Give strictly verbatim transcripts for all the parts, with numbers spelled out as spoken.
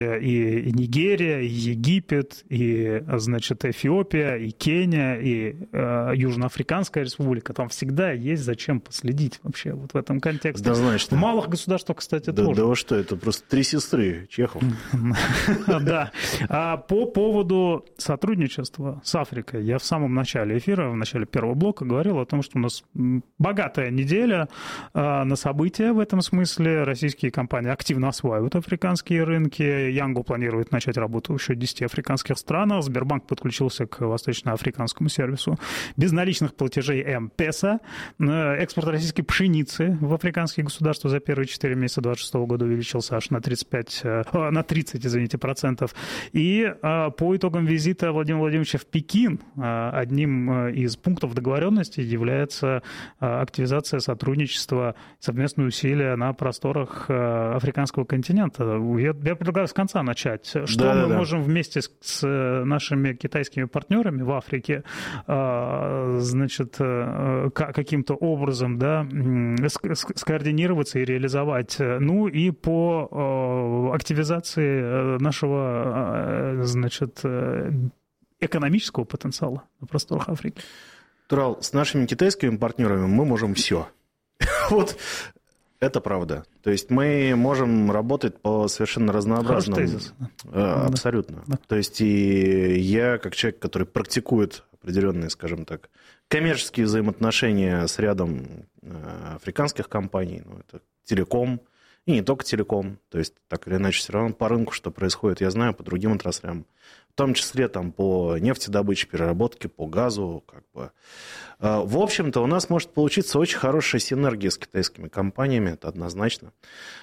И, и Нигерия, и Египет, и, значит, Эфиопия, и Кения, и э, Южноафриканская республика. Там всегда есть зачем последить вообще вот в этом контексте. Однозначно. В малых государствах, кстати, да, тоже. Да вы что, это просто три сестры Чехов. Да. По поводу сотрудничества с Африкой. Я в самом начале эфира, в начале первого блока говорил о том, что у нас богатая неделя на события в этом смысле. Российские компании активно осваивают африканские рынки. Янгу планирует начать работу в еще десяти африканских странах. Сбербанк подключился к восточноафриканскому сервису безналичных платежей эм-песа. Экспорт российской пшеницы в африканские государства за первые четыре месяца две тысячи двадцать шестого года увеличился аж на тридцать пять, на тридцать, извините, процентов. И по итогам визита Владимира Владимировича в Пекин одним из пунктов договоренности является активизация сотрудничества, совместные усилия на просторах африканского континента. Я, я предлагаю с конца начать. Что да, мы да, можем да. вместе с, с нашими китайскими партнерами в Африке, значит, каким-то образом, да, скоординироваться и реализовать. Ну и по активизации нашего, значит, экономического потенциала на просторах Африки. Турал, с нашими китайскими партнерами мы можем все. Вот. Это правда. То есть мы можем работать по совершенно разнообразным... Хороший тезис. Абсолютно. Да. То есть и я, как человек, который практикует определенные, скажем так, коммерческие взаимоотношения с рядом африканских компаний, ну, это телеком, и не только телеком, то есть так или иначе все равно по рынку, что происходит, я знаю, по другим отраслям, в том числе там, по нефтедобыче, переработке, по газу. Как бы. В общем-то, у нас может получиться очень хорошая синергия с китайскими компаниями, это однозначно.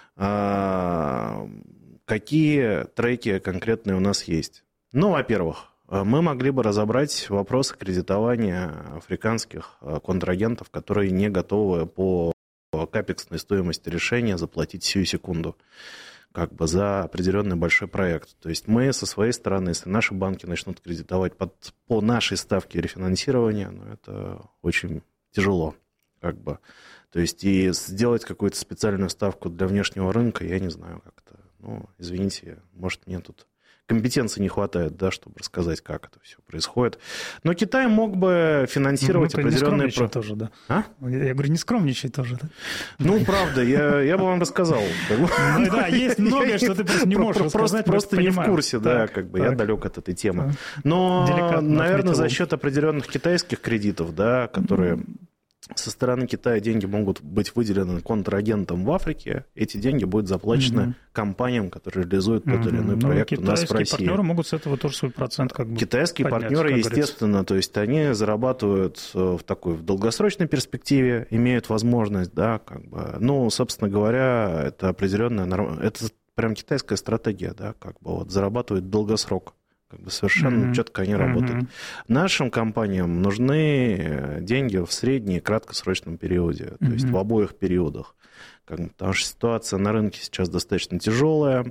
Какие треки конкретные у нас есть? Ну, во-первых, мы могли бы разобрать вопросы кредитования африканских контрагентов, которые не готовы по капексной стоимости решения заплатить сию секунду как бы за определенный большой проект. То есть мы со своей стороны, если наши банки начнут кредитовать под, по нашей ставке рефинансирования, ну, это очень тяжело. Как бы. То есть и сделать какую-то специальную ставку для внешнего рынка, я не знаю как-то. Ну, извините, может, мне тут компетенции не хватает, да, чтобы рассказать, как это все происходит. Но Китай мог бы финансировать ну, определенные... Не скромничай тоже, да. А? Я говорю, не скромничай тоже, да. Ну, правда, я, я бы вам рассказал. Ну, да, есть многое, что ты просто не можешь рассказать. Просто не в курсе, да, как бы я далек от этой темы. Но, наверное, за счет определенных китайских кредитов, да, которые... Со стороны Китая деньги могут быть выделены контрагентам в Африке, эти деньги будут заплачены угу. компаниям, которые реализуют тот или иной проект ну, у нас в России. Китайские партнеры могут с этого тоже свой процент как бы Китайские поднять, партнеры, естественно, то есть они зарабатывают в такой в долгосрочной перспективе, имеют возможность, да, как бы, ну, собственно говоря, это определенная, это прям китайская стратегия, да, как бы вот зарабатывать в долгосрок. Как бы совершенно mm-hmm. четко они работают. Mm-hmm. Нашим компаниям нужны деньги в среднем и краткосрочном периоде, mm-hmm. то есть в обоих периодах. Как бы, потому что ситуация на рынке сейчас достаточно тяжелая,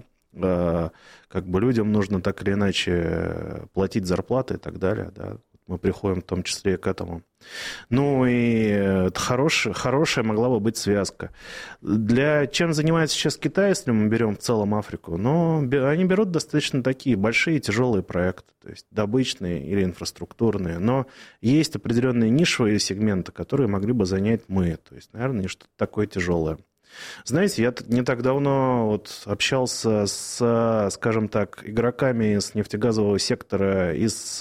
как бы людям нужно так или иначе платить зарплаты и так далее, да. Мы приходим в том числе и к этому. Ну и это хорошая, хорошая могла бы быть связка. Для чем занимается сейчас Китай, если мы берем в целом Африку? Ну, они берут достаточно такие большие тяжелые проекты, то есть добычные или инфраструктурные. Но есть определенные нишевые сегменты, которые могли бы занять мы. То есть, наверное, что-то такое тяжелое. Знаете, я не так давно вот общался с, скажем так, игроками из нефтегазового сектора, из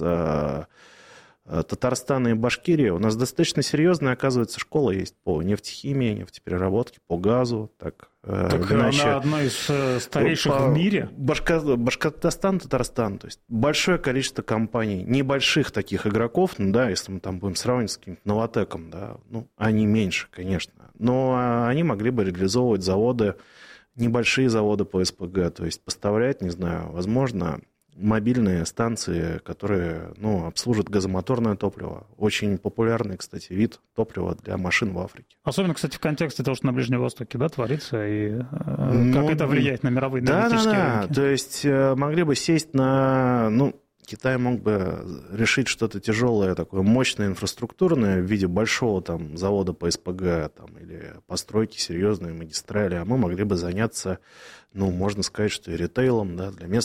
Татарстана и Башкирии. У нас достаточно серьезная, оказывается, школа есть по нефтехимии, нефтепереработке, по газу. Так, так иначе... она одна из старейших по... в мире. Башка... Башкортостан, Татарстан. То есть большое количество компаний, небольших таких игроков, ну да, если мы там будем сравнивать с каким-то Новотеком, да, ну, они меньше, конечно. Но они могли бы реализовывать заводы, небольшие заводы по СПГ, то есть поставлять, не знаю, возможно... мобильные станции, которые ну, обслужат газомоторное топливо. Очень популярный, кстати, вид топлива для машин в Африке. Особенно, кстати, в контексте того, что на Ближнем Востоке да, творится, и ну, как это влияет на мировые энергетические да, да, рынки. Да, то есть могли бы сесть на... Ну, Китай мог бы решить что-то тяжелое, такое мощное, инфраструктурное в виде большого там завода по СПГ там, или постройки серьезной магистрали, а мы могли бы заняться, ну, можно сказать, что и ритейлом, да, для местных